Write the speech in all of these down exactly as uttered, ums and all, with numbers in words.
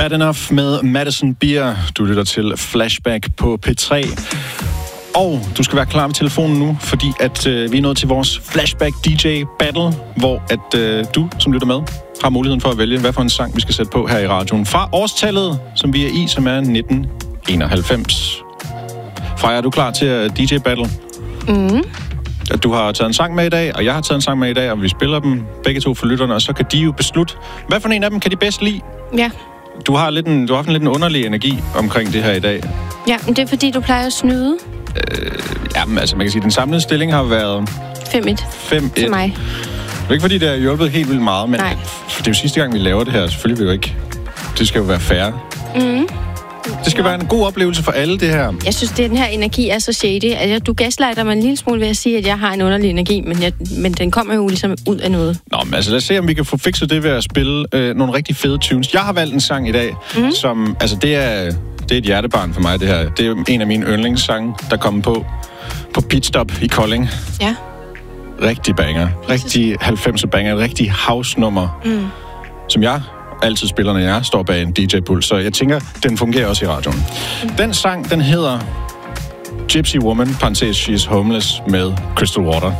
Bad Enough med Madison Beer. Du lytter til Flashback på P tre. Og du skal være klar ved telefonen nu, fordi at øh, vi er nået til vores Flashback D J Battle, hvor at øh, du, som lytter med, har muligheden for at vælge, hvad for en sang vi skal sætte på her i radioen. Fra årstallet, som vi er i, som er nitten enoghalvfems. Freja, er du klar til at D J Battle? Mhm. At du har taget en sang med i dag, og jeg har taget en sang med i dag, og vi spiller dem begge to for lytterne, og så kan de jo beslutte, hvad for en af dem kan de bedst lide? Ja. Du har, lidt en, du har haft en lidt en underlig energi omkring det her i dag. Ja, men det er fordi, du plejer at snyde. Øh, jamen, altså man kan sige, at den samlede stilling har været fem et. fem et. Til mig. Det er ikke fordi, det har hjulpet helt vildt meget, men Nej. det er jo sidste gang, vi laver det her. Selvfølgelig vil jo ikke. Det skal jo være fair. Mhm. Det skal være en god oplevelse for alle, det her. Jeg synes, det den her energi er så shady. Altså, du gaslighter mig en lille smule ved at sige, at jeg har en underlig energi, men, jeg, men den kommer jo ligesom ud af noget. Nå, men altså lad os se, om vi kan få fikset det ved at spille øh, nogle rigtig fede tunes. Jeg har valgt en sang i dag, mm. som, altså det er, det er et hjertebarn for mig, det her. Det er en af mine yndlingssange, der kommer på på Pitstop i Kolding. Ja. Rigtig banger. Rigtig halvfemser banger. Rigtig house-nummer, mm. som jeg altid spiller, når jeg står bag en D J-pult. Så jeg tænker, den fungerer også i radioen. Mm. Den sang, den hedder Gypsy Woman, parentes She's Homeless, med Crystal Water.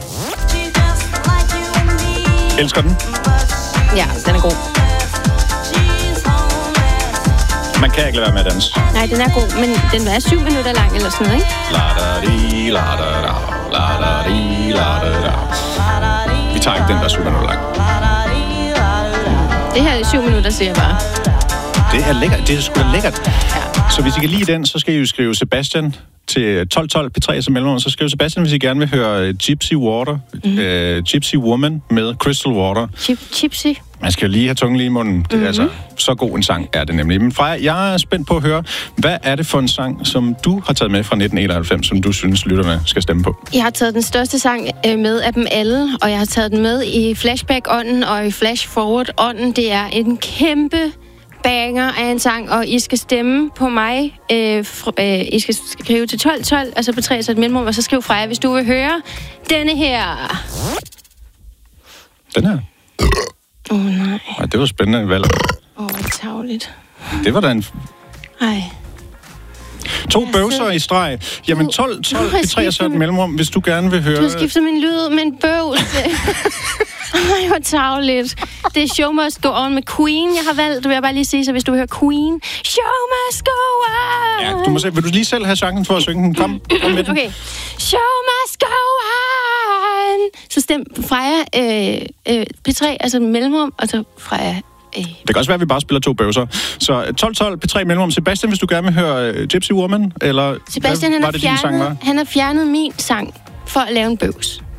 Elsker den? Ja, den er god. Man kan ikke lade være med at danse. Nej, den er god, men den er syv minutter lang eller sådan noget, ikke? La-da-di, la-da-da, la-da-di, la-da-da. Vi tager ikke den, der er syv minutter lang. Det her er syv minutter, siger jeg bare. Det er lækkert. Det er sgu da lækkert. Ja. Så hvis I kan lide den, så skal I jo skrive Sebastian til tolv tolv P tre som mellemrum. Så skriv Sebastian, hvis I gerne vil høre Gypsy Water, mm-hmm. uh, Gypsy Woman med Crystal Water. Chip, chipsy. Man skal jo lige have tungen lige i munden. Det er mm-hmm. altså, så god en sang er det nemlig. Men Freja, jeg er spændt på at høre, hvad er det for en sang, som du har taget med fra nitten enoghalvfems, som du synes, lytterne skal stemme på? Jeg har taget den største sang øh, med af dem alle, og jeg har taget den med i Flashback-ånden og i Flash-Forward-ånden. Det er en kæmpe banger af en sang, og I skal stemme på mig. Øh, fr- øh, I skal skrive til tolv tolv, altså på tre, så et mellemrum, og så skriv Freja, hvis du vil høre denne her. Den her? Åh, oh, nej. Ej, det var spændende valg. Åh, oh, tavligt. Det var da en... Ej. To bøvser i streg. Jamen tolv tolv P tre og så et mellemrum, hvis du gerne vil høre... Du har skiftet min lyd med en bøvse. Ej, hvor tavligt. Det er Show Must Go On med Queen, jeg har valgt. Det vil jeg bare lige sige, så hvis du vil høre Queen. Show must go on! Ja, du må se. Vil du lige selv have chancen for at synge den? Kom, kom med den. Okay. Show must go on! Så stem Freja øh, øh, P tre, altså mellemrum, og så Freja... Øh. Det kan også være, at vi bare spiller to bøvser. Så tolv tolv P tre mellemrum. Sebastian, hvis du gerne vil høre Gypsy Woman, eller Sebastian, hvad han var har, det, din sang var? fjernet, han har fjernet min sang for at lave en bøvs.